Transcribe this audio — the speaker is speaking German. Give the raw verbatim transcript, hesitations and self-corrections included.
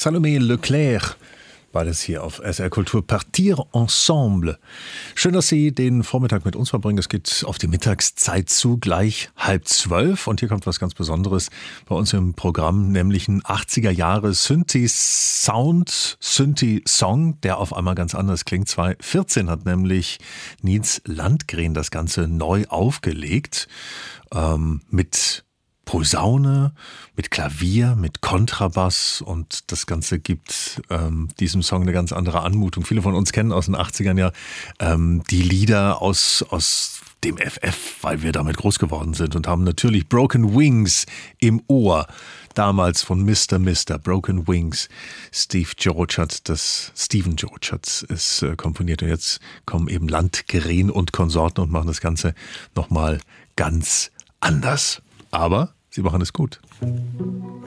Salomé Leclerc war das hier auf S R Kultur. Partir ensemble. Schön, dass Sie den Vormittag mit uns verbringen. Es geht auf die Mittagszeit zu, gleich halb zwölf. Und hier kommt was ganz Besonderes bei uns im Programm, nämlich ein achtziger Jahre Synthi-Sound, Synthi-Song, der auf einmal ganz anders klingt. zweitausendvierzehn hat nämlich Nils Landgren das Ganze neu aufgelegt, ähm, mit Posaune, mit Klavier, mit Kontrabass, und das Ganze gibt ähm, diesem Song eine ganz andere Anmutung. Viele von uns kennen aus den achtzigern ja ähm, die Lieder aus, aus dem F F, weil wir damit groß geworden sind und haben natürlich Broken Wings im Ohr. Damals von Mister Mister Broken Wings. Steve George hat das, Stephen George hat es äh, komponiert, und jetzt kommen eben Landgren und Konsorten und machen das Ganze nochmal ganz anders. Aber sie machen es gut.